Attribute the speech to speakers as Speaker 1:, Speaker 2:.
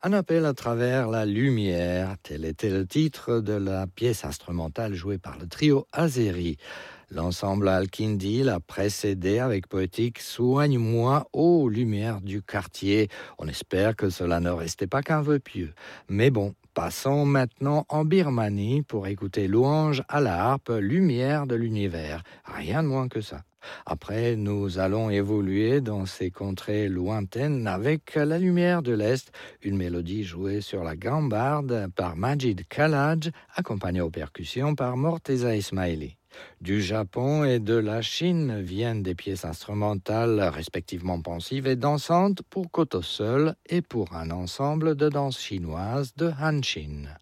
Speaker 1: Un appel à travers la lumière, tel était le titre de la pièce instrumentale jouée par le trio Azeri. L'ensemble Al-Kindi l'a précédé avec poétique Soigne-moi aux lumières du quartier. On espère que cela ne restait pas qu'un vœu pieux. Mais bon, passons maintenant en Birmanie pour écouter Louange à la harpe, lumière de l'univers. Rien de moins que ça. Après, nous allons évoluer dans ces contrées lointaines avec la lumière de l'Est, une mélodie jouée sur la gambarde par Majid Khalaj, accompagnée aux percussions par Morteza Ismaili. Du Japon et de la Chine viennent des pièces instrumentales respectivement pensives et dansantes pour koto seul et pour un ensemble de danse chinoise de Hanshin.